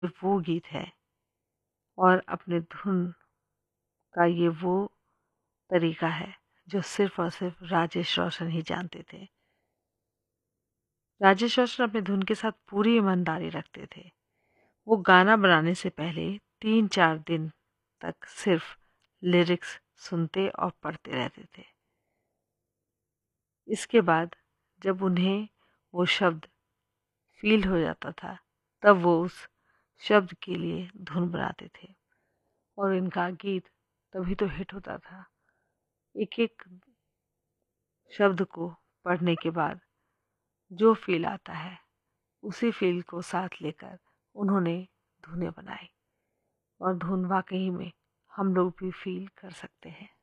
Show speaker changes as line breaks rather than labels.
वो गीत है और अपने धुन का ये वो तरीका है जो सिर्फ और सिर्फ राजेश रोशन ही जानते थे। राजेश रोशन अपने धुन के साथ पूरी ईमानदारी रखते थे। वो गाना बनाने से पहले 3-4 दिन तक सिर्फ लिरिक्स सुनते और पढ़ते रहते थे। इसके बाद जब उन्हें वो शब्द फील हो जाता था तब वो उस शब्द के लिए धुन बनाते थे और इनका गीत तभी तो हिट होता था। एक एक शब्द को पढ़ने के बाद जो फील आता है उसी फील को साथ लेकर उन्होंने धुनें बनाई और धुन वाकई में हम लोग भी फील कर सकते हैं।